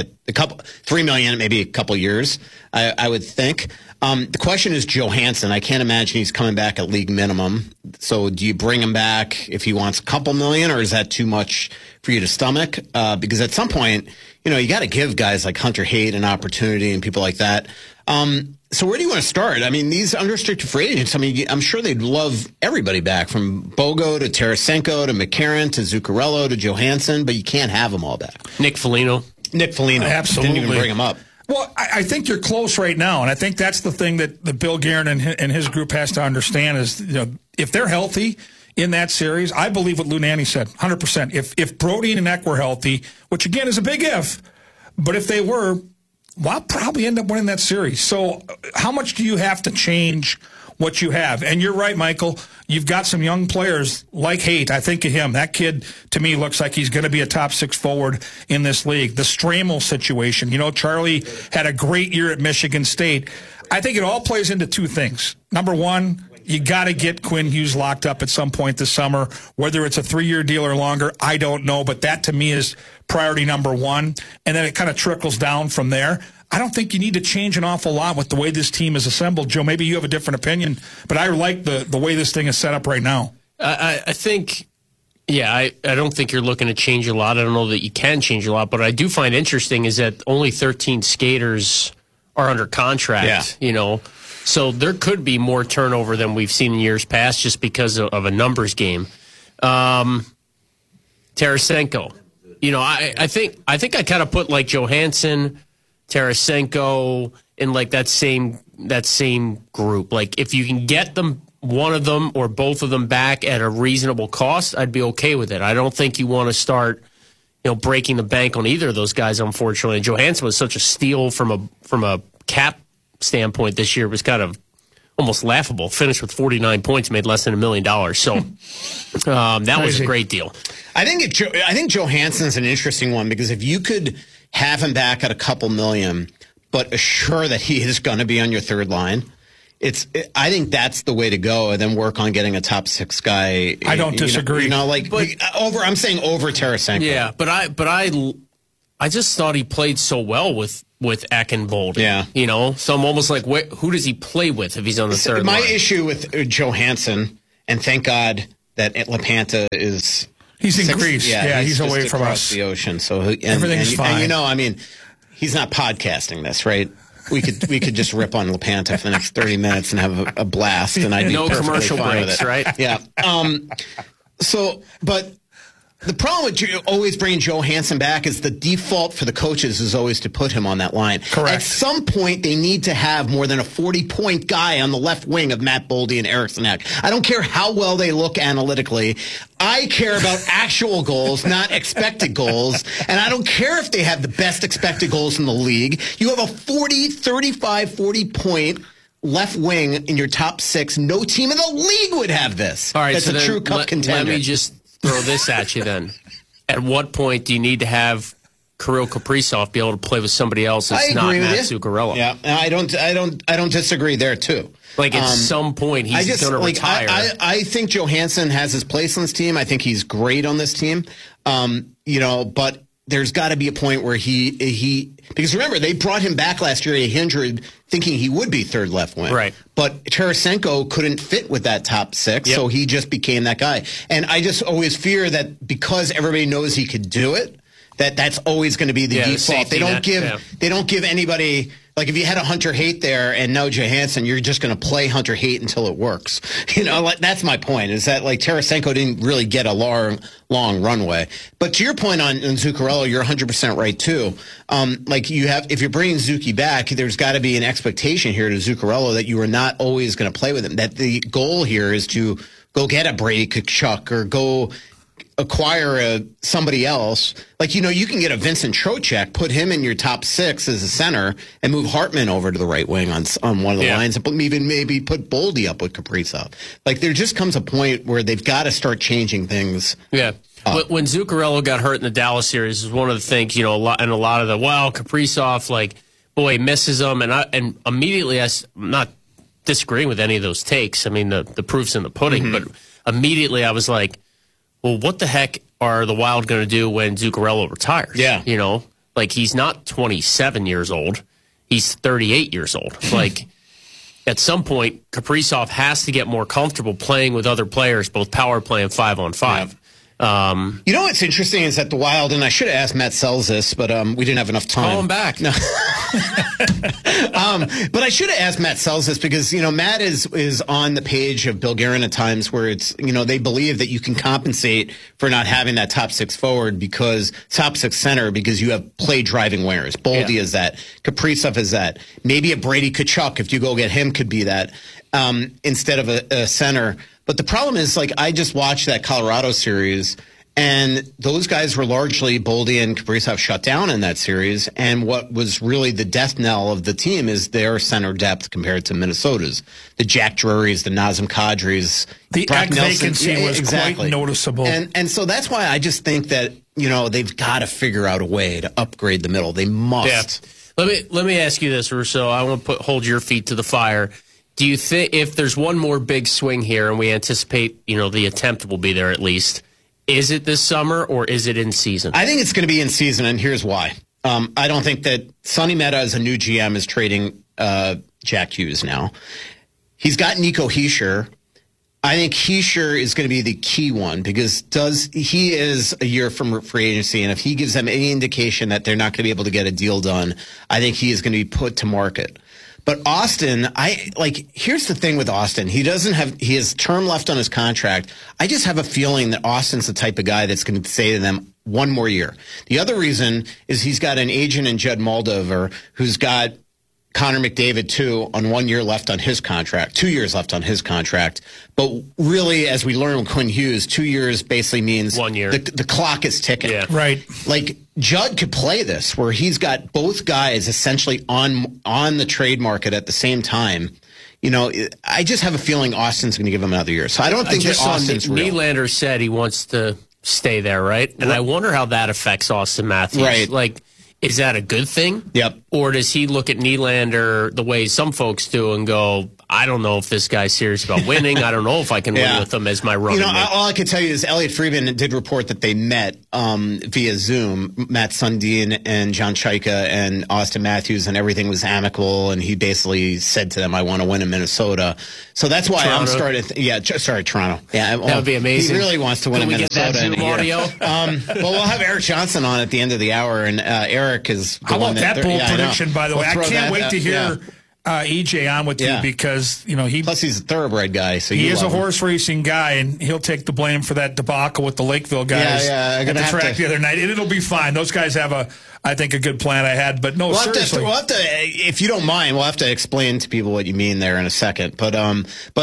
$3 million, maybe a couple years, I would think. The question is Johansson. I can't imagine he's coming back at league minimum. So do you bring him back if he wants a couple million, or is that too much for you to stomach? Because at some point, you got to give guys like Hunter Haight an opportunity and people like that. So where do you want to start? I mean, these unrestricted free agents, I'm sure they'd love everybody back, from Bogo to Tarasenko to McCarron to Zuccarello to Johansson, but you can't have them all back.
Nick Foligno.
Absolutely.
Didn't even bring him up.
Well, I think you're close right now, and I think that's the thing that Bill Guerin and his group has to understand is, if they're healthy in that series, I believe what Lou Nanne said, 100%. If Brody and Eck were healthy, which again is a big if, but if they were, I'll probably end up winning that series. So how much do you have to change what you have? And you're right, Michael. You've got some young players like Haight. I think of him. That kid, to me, looks like he's going to be a top 6 forward in this league. The Stramel situation. Charlie had a great year at Michigan State. I think it all plays into 2 things. Number one, you got to get Quinn Hughes locked up at some point this summer. Whether it's a 3-year deal or longer, I don't know. But that, to me, is priority number one. And then it kind of trickles down from there. I don't think you need to change an awful lot with the way this team is assembled. Joe, maybe you have a different opinion, but I like the way this thing is set up right now.
I think, I don't think you're looking to change a lot. I don't know that you can change a lot, but I do find interesting is that only 13 skaters are under contract, So there could be more turnover than we've seen in years past just because of a numbers game. Tarasenko, I think I kind of put like Johansson, Tarasenko in like that same group. Like if you can get them, one of them or both of them back at a reasonable cost, I'd be okay with it. I don't think you want to start, breaking the bank on either of those guys. Unfortunately, and Johansson was such a steal from a cap standpoint this year. It was kind of almost laughable. Finished with 49 points, made less than $1 million. So that was a great deal.
I think Johansson's an interesting one because if you could have him back at a couple million, but assure that he is going to be on your third line, I think that's the way to go, and then work on getting a top 6 guy.
I don't disagree.
I'm saying over Tarasenko.
Yeah, but I just thought he played so well with Ekenbold.
Yeah.
So I'm almost like, who does he play with if he's on the third line?
My issue with Johansson, and thank God that LaPanta is...
He's increased. Yeah, he's away from us.
The ocean. So
everything's fine.
And he's not podcasting this, right? We could just rip on LaPanta for the next 30 minutes and have a blast, and I'd be
no commercial
fine
breaks,
with it.
right?
Yeah. But the problem with always bringing Johansson back is the default for the coaches is always to put him on that line.
Correct.
At some point, they need to have more than a 40-point guy on the left wing of Matt Boldy and Eriksson Ek. I don't care how well they look analytically. I care about actual goals, not expected goals. And I don't care if they have the best expected goals in the league. You have a 40-point left wing in your top 6. No team in the league would have this.
All right,
that's a true cup contender.
Let me just throw this at you then. At what point do you need to have Kirill Kaprizov be able to play with somebody else that's not Matt Zuccarello?
Yeah, I don't disagree there too.
Like at some point he's going to retire.
I think Johansson has his place on this team. I think he's great on this team. But there's got to be a point where he because remember they brought him back last year at 100 thinking he would be third left wing.
Right.
But Tarasenko couldn't fit with that top 6, so he just became that guy. And I just always fear that because everybody knows he could do it, that's always going to be the default. They don't give anybody. Like, if you had a Hunter Haight there and no Johansson, you're just going to play Hunter Haight until it works. That's my point, is that, like, Tarasenko didn't really get a long runway. But to your point on Zuccarello, you're 100% right, too. If you're bringing Zuki back, there's got to be an expectation here to Zuccarello that you are not always going to play with him. That the goal here is to go get a Brady Tkachuk or go acquire somebody else. Like, you can get a Vincent Trocheck, put him in your top 6 as a center, and move Hartman over to the right wing on one of the lines, and even maybe put Boldy up with Kaprizov. Like, there just comes a point where they've got to start changing things.
Yeah. When Zuccarello got hurt in the Dallas series, is one of the things, a lot of the, Kaprizov, he misses him, and immediately, I'm not disagreeing with any of those takes. I mean, the proof's in the pudding, but immediately I was like, well, what the heck are the Wild going to do when Zuccarello retires?
Yeah.
He's not 27 years old. He's 38 years old. At some point, Kaprizov has to get more comfortable playing with other players, both power play and 5-on-5.
What's interesting is that the Wild, and I should have asked Matt Sells this, but we didn't have enough time.
Call him back.
No. But I should have asked Matt Sells this because, Matt is on the page of Bill Guerin at times where it's, they believe that you can compensate for not having that top 6 forward top 6 center because you have play driving wingers. Boldy is that. Kaprizov is that. Maybe a Brady Tkachuk, if you go get him, could be that instead of a center. But the problem is, I just watched that Colorado series, and those guys were largely Boldy and Kaprizov shut down in that series. And what was really the death knell of the team is their center depth compared to Minnesota's. The Jack Drurys, the Nazem Kadris.
The vacancy was quite noticeable.
And so that's why I just think that, they've got to figure out a way to upgrade the middle. They must.
Yeah. Let me ask you this, Russo. I want to hold your feet to the fire. Do you think if there's one more big swing here, and we anticipate, the attempt will be there at least, is it this summer or is it in season?
I think it's going to be in season, and here's why. I don't think that Sonny Mehta as a new GM is trading Jack Hughes now. He's got Nico Hischier. I think Hischier is going to be the key one because he is a year from free agency, and if he gives them any indication that they're not going to be able to get a deal done, I think he is going to be put to market. But Austin, here's the thing with Austin. He has term left on his contract. I just have a feeling that Austin's the type of guy that's going to say to them, one more year. The other reason is he's got an agent in Judd Moldover who's got Connor McDavid, too, on 1 year left on his contract, 2 years left on his contract. But really, as we learned with Quinn Hughes, 2 years basically means
1 year.
The clock is ticking.
Yeah.
Right.
Like, Judd could play this where he's got both guys essentially on the trade market at the same time. I just have a feeling Austin's going to give him another year. So I don't think that Austin's real.
Nylander said he wants to stay there, right? And I wonder how that affects Austin Matthews.
Right.
Like, is that a good thing?
Yep.
Or does he look at Nylander the way some folks do and go, I don't know if this guy's serious about winning. I don't know if I can win with him as my running mate.
All I can tell you is Elliot Friedman did report that they met via Zoom, Matt Sundin and John Chaika and Austin Matthews, and everything was amicable, and he basically said to them, I want to win in Minnesota. So that's why
Toronto.
I'm starting to Toronto. Yeah,
that would be amazing.
He really wants to win in Minnesota.
Can we get that Zoom audio?
Well, we'll have Eric Johnson on at the end of the hour, and Eric is the
How
one
about that bold prediction, by the way? I
We'll throw
can't
that
wait to hear EJ on with you because
plus he's a thoroughbred guy, so
he is a
love him.
horse racing guy, and he'll take the blame for that debacle with the Lakeville guys at the track the other night, and it'll be fine. Those guys have I think a good plan ahead, but no, seriously.
We'll have to, if you don't mind, we'll have to explain to people what you mean there in a second. But I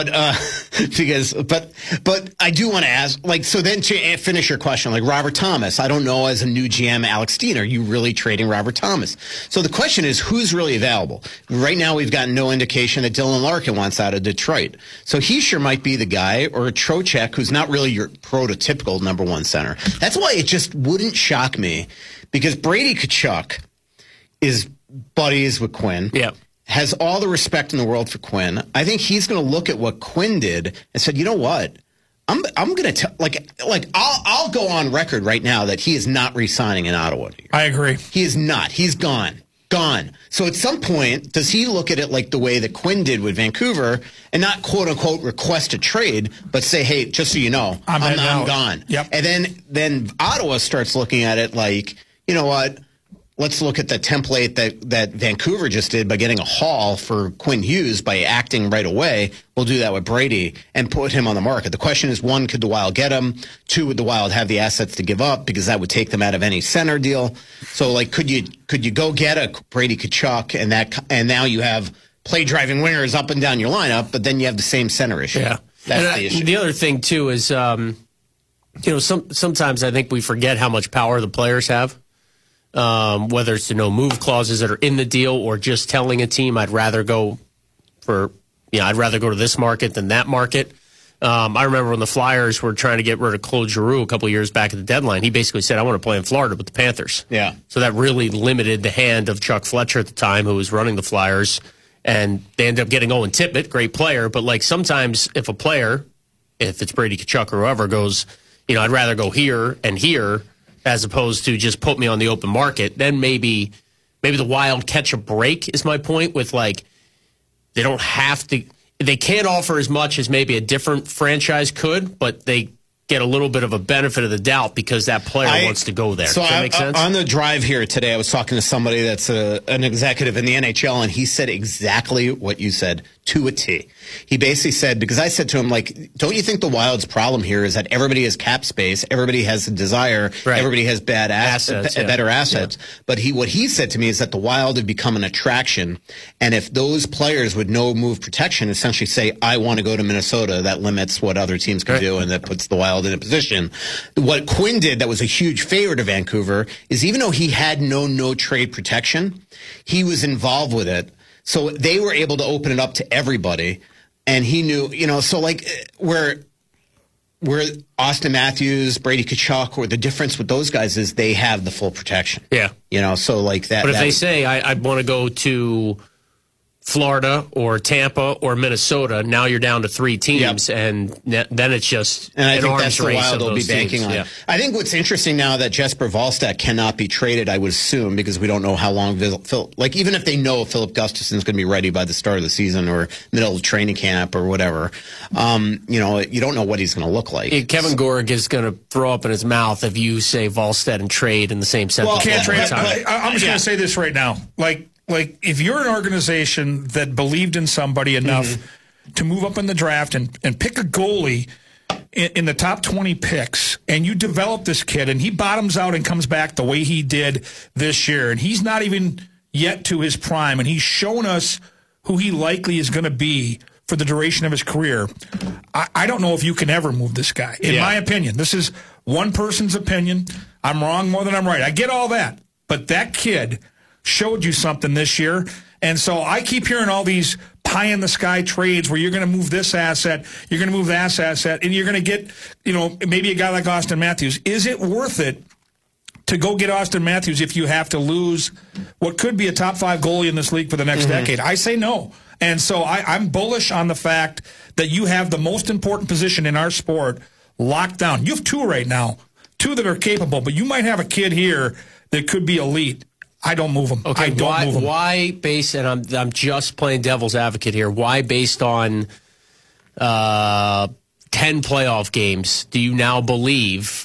do want to ask, so then to finish your question, Robert Thomas, I don't know as a new GM, Alex Steen, are you really trading Robert Thomas? So the question is, who's really available? Right now, we've gotten no indication that Dylan Larkin wants out of Detroit. So he sure might be the guy, or a Trocheck, who's not really your prototypical number one center. That's why it just wouldn't shock me. Because Brady Tkachuk is buddies with Quinn.
Yeah.
Has all the respect in the world for Quinn. I think he's going to look at what Quinn did and said, you know what? I'm going to I'll go on record right now that he is not re-signing in Ottawa.
I agree.
He is not. He's gone. So at some point, does he look at it like the way that Quinn did with Vancouver and not quote unquote request a trade, but say, hey, just so you know, I'm gone.
Yep.
And then Ottawa starts looking at it like, you know what? Let's look at the template that Vancouver just did by getting a haul for Quinn Hughes by acting right away. We'll do that with Brady and put him on the market. The question is, one, could the Wild get him? Two, would the Wild have the assets to give up because that would take them out of any center deal? So, could you go get a Brady Tkachuk and now you have play driving wingers up and down your lineup, but then you have the same center issue.
Yeah,
that's the issue.
The other thing too is, sometimes I think we forget how much power the players have. Whether it's the no move clauses that are in the deal or just telling a team I'd rather go to this market than that market. I remember when the Flyers were trying to get rid of Claude Giroux a couple of years back at the deadline, he basically said, I want to play in Florida with the Panthers.
Yeah.
So that really limited the hand of Chuck Fletcher at the time, who was running the Flyers, and they ended up getting Owen Tippett, great player, but sometimes if a player, if it's Brady Tkachuk or whoever, goes, I'd rather go here and here, as opposed to just put me on the open market, then maybe the Wild catch a break is my point with they don't have to, they can't offer as much as maybe a different franchise could, but they get a little bit of a benefit of the doubt because that player wants to go there.
So
Does that make sense?
On the drive here today, I was talking to somebody that's an executive in the NHL, and he said exactly what you said to a T. He basically said, because I said to him, don't you think the Wild's problem here is that everybody has cap space, everybody has a desire, everybody has better assets. Yeah. But what he said to me is that the Wild had become an attraction, and if those players with no move protection essentially say, I want to go to Minnesota, that limits what other teams can do, and that puts the Wild in a position. What Quinn did that was a huge favor to Vancouver is even though he had no trade protection, he was involved with it. So they were able to open it up to everybody. And he knew, where Austin Matthews, Brady Tkachuk, or the difference with those guys is they have the full protection.
Yeah.
So that.
But if they say, I want to go to Florida or Tampa or Minnesota. Now you're down to 3 teams, and then it's just
and I
an
think
arms
that's the
race
Wild
of
will be
those
banking
teams.
on.
Yeah.
I think what's interesting now that Jesper Wallstedt cannot be traded, I would assume, because we don't know how long like even if they know Philip Gustafson's going to be ready by the start of the season or middle of training camp or whatever, you don't know what he's going to look like.
Kevin Gorg is going to throw up in his mouth if you say Wallstedt and trade in the same sentence.
Well, can't trade. I'm just going to say this right now, Like, if you're an organization that believed in somebody enough to move up in the draft and pick a goalie in the top 20 picks, and you develop this kid, and he bottoms out and comes back the way he did this year, and he's not even yet to his prime, and he's shown us who he likely is going to be for the duration of his career, I don't know if you can ever move this guy. In my opinion, this is one person's opinion. I'm wrong more than I'm right. I get all that. But that kid showed you something this year. And so I keep hearing all these pie-in-the-sky trades where you're going to move this asset, you're going to move that asset, and you're going to get, maybe a guy like Austin Matthews. Is it worth it to go get Austin Matthews if you have to lose what could be a top 5 goalie in this league for the next decade? I say no. And so I'm bullish on the fact that you have the most important position in our sport locked down. You have 2 right now, 2 that are capable, but you might have a kid here that could be elite. I don't move them.
Okay,
I don't move them.
Why based, and I'm just playing devil's advocate here, why based on 10 playoff games do you now believe